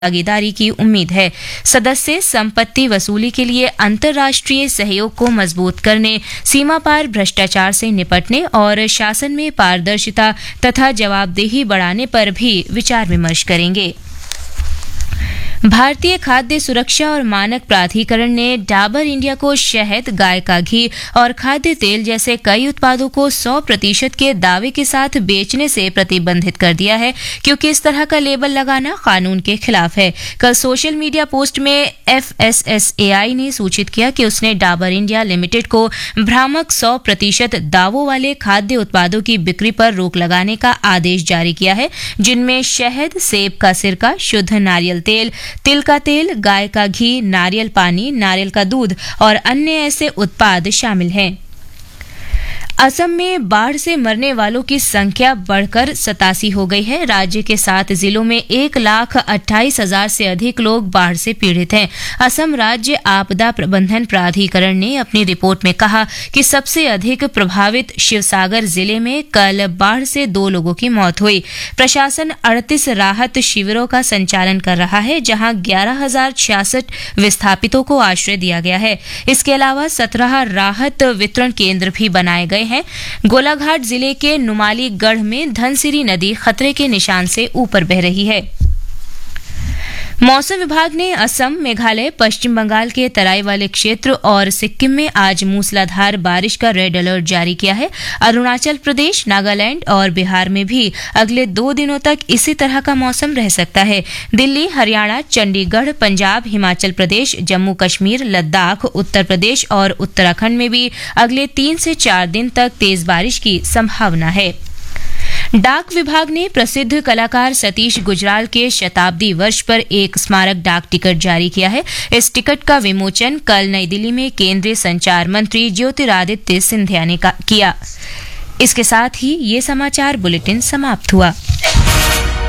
भागीदारी की उम्मीद है। सदस्य संपत्ति वसूली के लिए अंतर्राष्ट्रीय सहयोग को मजबूत करने, सीमा पार भ्रष्टाचार से निपटने और शासन में पारदर्शिता तथा जवाबदेही बढ़ाने पर भी विचार विमर्श करेंगे। भारतीय खाद्य सुरक्षा और मानक प्राधिकरण ने डाबर इंडिया को शहद, गाय का घी और खाद्य तेल जैसे कई उत्पादों को 100% के दावे के साथ बेचने से प्रतिबंधित कर दिया है, क्योंकि इस तरह का लेबल लगाना कानून के खिलाफ है। कल सोशल मीडिया पोस्ट में FSSAI ने सूचित किया कि उसने डाबर इंडिया लिमिटेड को भ्रामक 100% दावों वाले खाद्य उत्पादों की बिक्री पर रोक लगाने का आदेश जारी किया है, जिनमें शहद, सेब का सिरका, शुद्ध नारियल तेल, तिल का तेल, गाय का घी, नारियल पानी, नारियल का दूध और अन्य ऐसे उत्पाद शामिल हैं। असम में बाढ़ से मरने वालों की संख्या बढ़कर 87 हो गई है। राज्य के 7 जिलों में 1,28,000 से अधिक लोग बाढ़ से पीड़ित हैं। असम राज्य आपदा प्रबंधन प्राधिकरण ने अपनी रिपोर्ट में कहा कि सबसे अधिक प्रभावित शिवसागर जिले में कल बाढ़ से 2 लोगों की मौत हुई। प्रशासन 38 राहत शिविरों का संचालन कर रहा है, जहां 11,066 विस्थापितों को आश्रय दिया गया है। इसके अलावा 17 राहत वितरण केंद्र भी बनाए गए हैं। गोलाघाट जिले के नुमालीगढ़ में धनसिरी नदी खतरे के निशान से ऊपर बह रही है। मौसम विभाग ने असम, मेघालय, पश्चिम बंगाल के तराई वाले क्षेत्र और सिक्किम में आज मूसलाधार बारिश का रेड अलर्ट जारी किया है। अरुणाचल प्रदेश, नागालैंड और बिहार में भी अगले 2 दिनों तक इसी तरह का मौसम रह सकता है। दिल्ली, हरियाणा, चंडीगढ़, पंजाब, हिमाचल प्रदेश, जम्मू कश्मीर, लद्दाख, उत्तर प्रदेश और उत्तराखंड में भी अगले 3 से 4 दिन तक तेज बारिश की संभावना है। डाक विभाग ने प्रसिद्ध कलाकार सतीश गुजराल के शताब्दी वर्ष पर एक स्मारक डाक टिकट जारी किया है। इस टिकट का विमोचन कल नई दिल्ली में केंद्रीय संचार मंत्री ज्योतिरादित्य सिंधिया ने किया। इसके साथ ही ये समाचार बुलेटिन समाप्त हुआ।